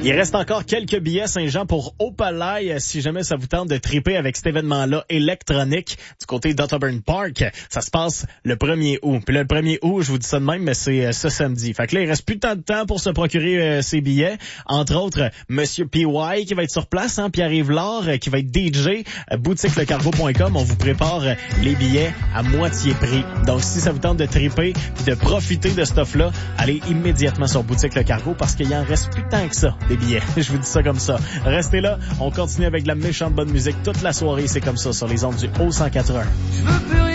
Il reste encore quelques billets Saint-Jean pour Opalai si jamais ça vous tente de triper avec cet événement-là électronique du côté d'Otterburn Park. Ça se passe le 1er août. Puis là, le 1er août, je vous dis ça de même, mais c'est ce samedi. Fait que là, il reste plus tant de temps pour se procurer ces billets. Entre autres, Monsieur PY qui va être sur place, Pierre-Yves Laure qui va être DJ, boutiquelecargo.com. On vous prépare les billets à moitié prix. Donc, si ça vous tente de triper puis de profiter de cette offre-là, allez immédiatement sur Boutique Le Cargo parce qu'il en reste plus tant que ça, des billets. Je vous dis ça comme ça. Restez là, on continue avec de la méchante bonne musique toute la soirée. C'est comme ça sur les ondes du Haut 180.